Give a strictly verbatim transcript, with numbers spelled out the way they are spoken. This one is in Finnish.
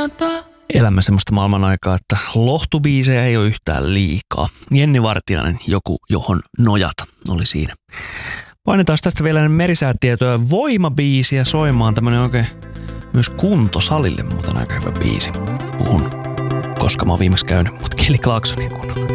Elämme semmoista maailman aikaa, että lohtubiisejä ei ole yhtään liikaa. Jenni Vartiainen, joku johon nojata, oli siinä. Painetaan tästä vielä merisäätietoja voimabiisiä soimaan. Tämmönen oikein myös kuntosalille muuten aika hyvä biisi. Puhun, koska mä oon viimeksi käynyt, mutta Kelly Clarksonia kuunnella.